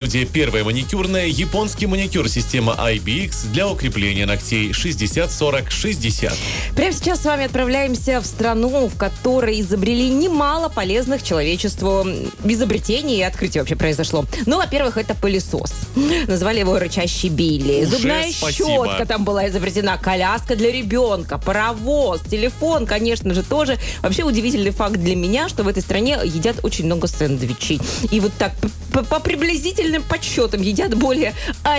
студия «Первая маникюрная». Японский маникюр система IBX для укрепления ногтей 60-40-60. Прямо сейчас с вами отправляемся в страну, в которой изобрели немало полезных человечеству изобретений и открытий вообще произошло. Ну, во-первых, это пылесос. Назвали его «Рычащий Билли». Уже Зубная спасибо. щетка там была изобретена, коляска для ребенка, паровоз, телефон, конечно же, тоже. Вообще удивительный факт для меня, что в этой стране едят очень много сэндвичей. И вот так по приблизительным подсчетам едят более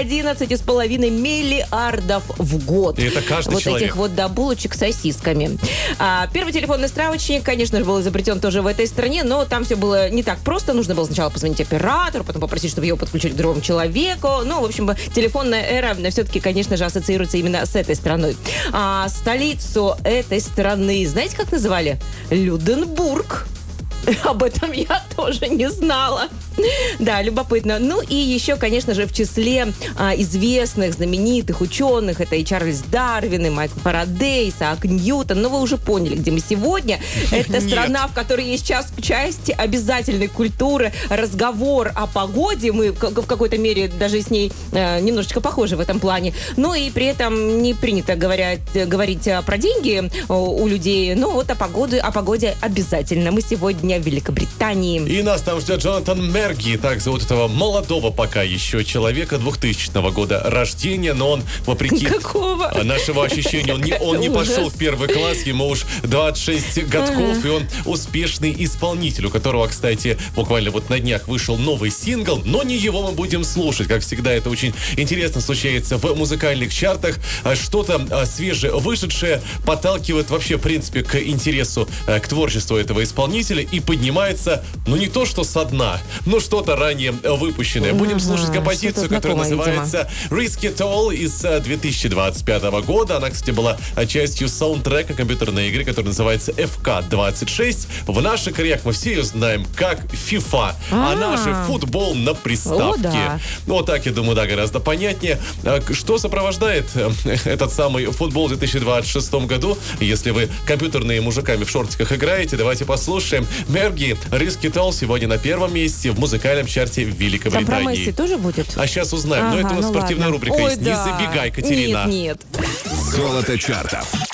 11,5 миллиардов в год. И это каждый вот человек. этих вот, да, булочек с сосисками. Первый телефонный справочник, конечно же, был изобретен тоже в этой стране, но там все было не так просто. Нужно было сначала позвонить оператору, потом попросить, чтобы его подключили к другому человеку. Ну, в общем, телефонная эра все-таки, конечно же, ассоциируется именно с этой страной. Столицу этой страны, знаете, как называли? Люденбург. Об этом я тоже не знала. Да, любопытно. Ну и еще, конечно же, в числе известных, знаменитых ученых это и Чарльз Дарвин, и Майкл Фарадей, Исаак Ньютон. Но вы уже поняли, где мы сегодня. Это страна, в которой есть часть обязательной культуры, разговор о погоде. Мы в какой-то мере даже с ней немножечко похожи в этом плане. Но и при этом не принято говорить про деньги у людей. Но вот о погоде обязательно. Мы сегодня в Великобритании. И нас там ждет Джонатан Мерги, так зовут этого молодого пока еще человека 2000 года рождения, но он, вопреки нашего ощущения, он не пошел в первый класс, ему уж 26 годков, и он успешный исполнитель, у которого, кстати, буквально вот на днях вышел новый сингл, но не его мы будем слушать. Как всегда, это очень интересно случается в музыкальных чартах. Что-то свежее, вышедшее подталкивает вообще, в принципе, к интересу, к творчеству этого исполнителя и поднимается, ну не то что со дна, но что-то ранее выпущенное. Будем слушать композицию, которая называется Risk It All из 2025 года. Она, кстати, была частью саундтрека компьютерной игры, которая называется FK26. В наших краях мы все ее знаем как FIFA. Она же футбол на приставке. Вот так, я думаю, да, гораздо понятнее. Что сопровождает этот самый футбол в 2026 году? Если вы компьютерные мужиками в шортиках играете, давайте послушаем. Мерги, Risk It All сегодня на первом месте в музыкальном чарте в Великобритании. Там про Месси тоже будет? А сейчас узнаем. Но это у нас спортивная рубрика есть. Не забегай, Катерина. Нет. Золото чартов.